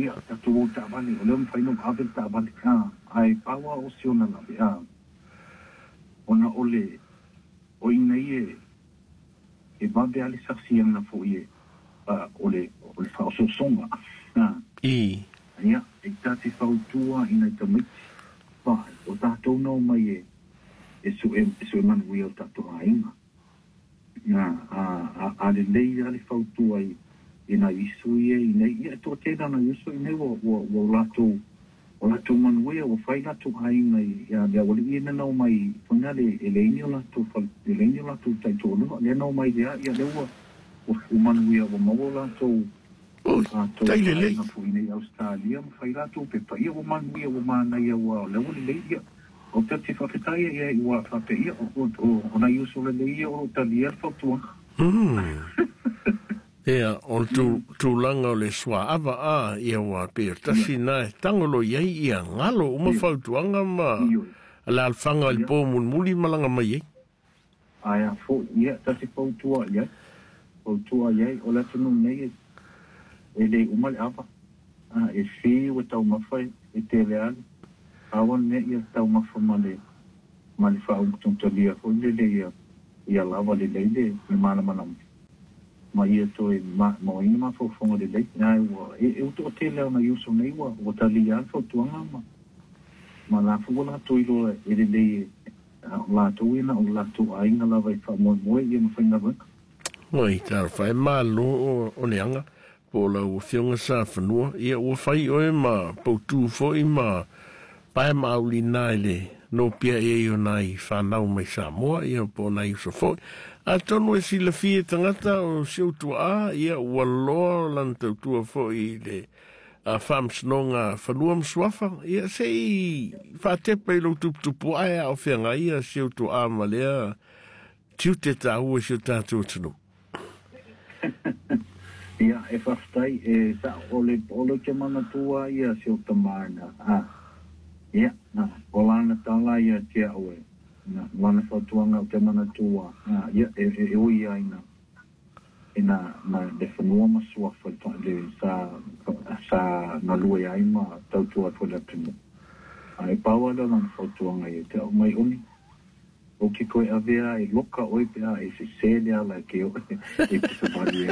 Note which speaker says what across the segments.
Speaker 1: ia tatu ta vale o le faino ave ta vale ai pawa o siona la ona ole o ina ie e vave ale saksi na fo ie ole fa o songa ia e tati fa tua ina te mit pa o tato no mai e su man wi o tato ainga ale lei ale fa tua ina isu ie ina ia to te na isu ina wo lato man wi o fai lato ainga ia le o ina no mai funale eleni la to fa eleni la to tai to no le no mai ia le o man wi o mo la to tai le na fu ina Australia fai lato pe pa ia o man wi o mana ia o le o le ia o te fa fetai ia o fa pe ia o na isu le ia o talia fa tu
Speaker 2: Ea, on tu langa o le swa ava ia wa pe tasi na tangolo ia ia ngalo uma fautuanga ma la alfanga il po muli malanga mai
Speaker 1: aya fo ia tasi fautua ia o la tunu nei ele uma ava e fi o tau mafai e te real awan ne ia tau mafamale mali fa un tontolia o le ia lava le le mana ma ia to ma ina fo de lei na e to te le na yuso nei wa o tali al fo tuanga ma la fo la to ilo e le la to ina o la to ainga la vai fa mo ia ma fa ngava
Speaker 2: oi tar fa malo o neanga po la o fionga sa fanua ia o fai o ma po tu fo i ma pa ma uli naile no pia e o nai fa nau mai sa mo ia po nai so fo a tonu e sila fie tangata o siu tua ia walo lan tau tua fo i le a fams nonga fanuam swafa ia sei fa te pelo tupu aia o whianga ia siu tua ma lea tiu te tau e siu tatu tunu
Speaker 1: ia e whaftai e sa ole ke mana tua ia siu tamarna ia o lana tala ia tia oe na lana fatuanga o te mana tua ia e oi aina na defanua masua fai le sa na lue aima tau tua fo le tunu ai paua le lana fatuanga ia te o mai oni o ki koe avea e loka oi pea e se sele ala ke o e pisa bari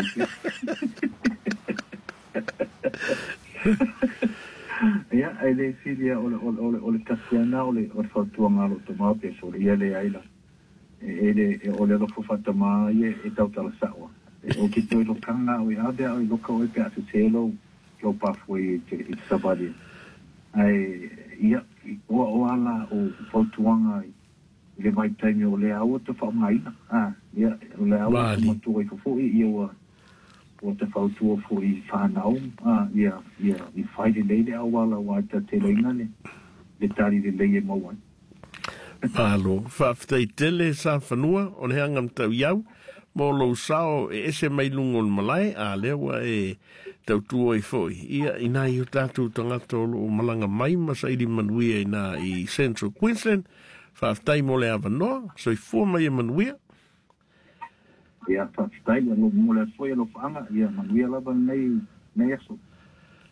Speaker 1: ia ai le filia ole kasiana ole fatuanga lo toma pe so ia le aila ele ole lo fatama ia e tau tala sawa o ki toi lo kanga o ave o lo ka o pe ase selo lo pa foi te sabadi ai ia o ala o fatuanga le mai taimi o le au te fa mai ia le au mo tu fo ia o te fautua fo i whanau, ia, i whai le leile au wala wa te leina le tari le leie mauan.
Speaker 2: Alo, whaafitai tele sa whanua, o le hangam tau iau, mo lo sao e ese mai lungon malai, lewa e tau tua i foi. Ia, ina i o tātou tangata o malanga mai, masairi manuia ina i Central Queensland, whaafitai mo le awanoa, so i fua mai e manuia,
Speaker 1: ia whaafitai, no mole foi lo whaanga, ia manuia lava nei aso.